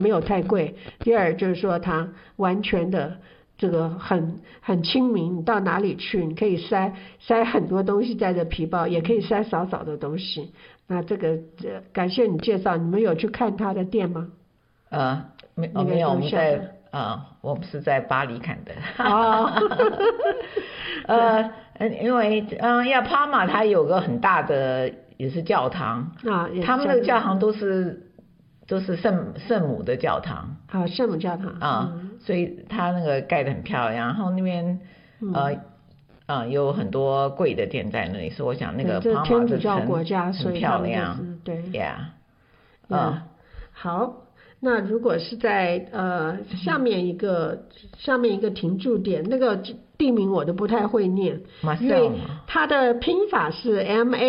没有太贵，第二就是说它完全的这个很亲民，你到哪里去你可以塞很多东西在这皮包，也可以塞少少的东西。那这个感谢你介绍，你们有去看他的店吗？ 没有，我们是在巴黎看的。 哦。 因为帕马它有个很大的也是教堂啊，他们那个教堂都是圣母的教堂啊，圣母教堂啊， 所以它那个盖得很漂亮，然后那边有很多贵的店在那里，所以我想那个帕马天主教国家， 很漂亮， 对 ，yeah， 好。那如果是在下面一个停驻点，那个地名我都不太会念，因为它的拼法是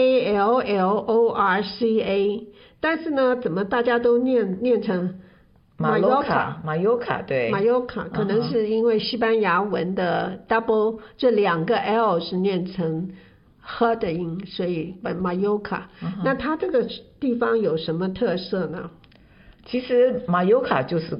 Mallorca， 但是呢，怎么大家都念成马尤卡，对， 马尤卡，可能是因为西班牙文的 double 这2个 L 是念成呵的音，所以马尤卡。那它这个地方有什么特色呢？ 其实马尤卡就是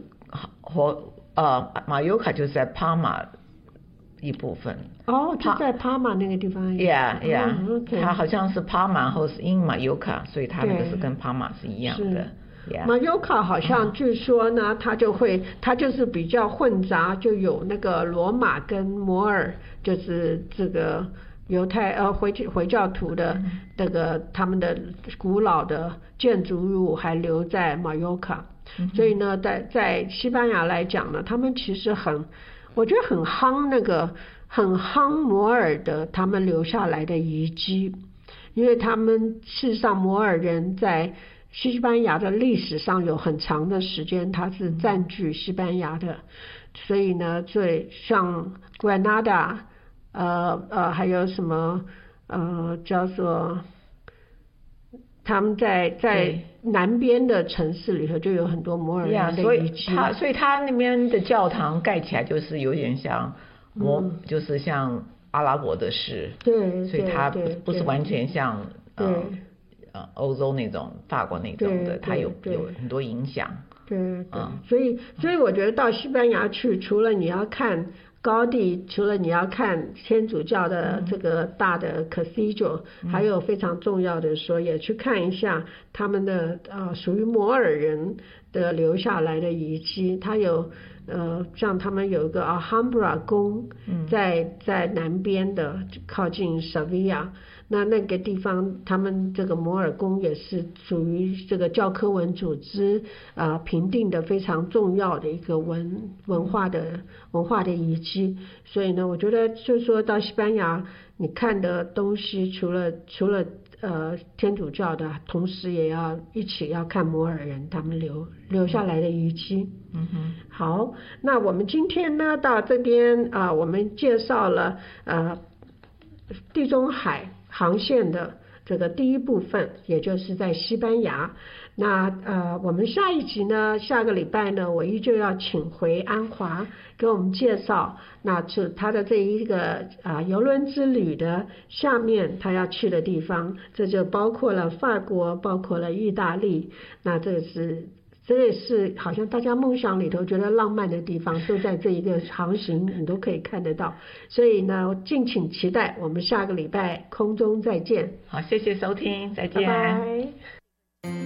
马尤卡就是在帕马一部分。 哦，就在帕马那个地方。 Yeah，它好像是帕马或是因马尤卡，所以它那个是跟帕马是一样的。 马尤卡好像据说呢，它就是比较混杂，就有那个罗马跟摩尔，就是这个犹太回教徒的这个他们的古老的建筑物还留在马尤卡，所以呢，在西班牙来讲呢，他们其实我觉得很夯摩尔的他们留下来的遗迹，因为他们事实上摩尔人在西班牙的历史上有很长的时间，他是占据西班牙的，所以呢，像 Granada。还有什么叫做他们在南边的城市里头就有很多摩尔人的遗迹， 所以他那边的教堂盖起来就是有点像就是像阿拉伯的式， 对， 所以它不是完全像欧洲那种法国那种的，它有很多影响。 对，所以我觉得到西班牙去，除了你要看高地，除了你要看天主教的这个大的 cathedral，还有非常重要的说，也去看一下他们的属于摩尔人的留下来的遗迹。它有像他们有一个Alhambra 宫，在南边的靠近 Sevilla。那个地方，他们这个摩尔宫也是属于这个教科文组织评定的非常重要的一个文化的遗迹。所以呢，我觉得就是说到西班牙，你看的东西除了天主教的，同时也要一起要看摩尔人他们留下来的遗迹。好，那我们今天呢到这边我们介绍了地中海航线的这个第一部分，也就是在西班牙。那我们下一集呢，下个礼拜呢，我依旧要请回安华给我们介绍，那就他的这一个邮轮之旅的下面他要去的地方，这就包括了法国，包括了意大利。那这也是好像大家梦想里头觉得浪漫的地方，都在这一个航行你都可以看得到。所以呢，敬请期待我们下个礼拜空中再见。 好，谢谢收听，再见。 拜拜。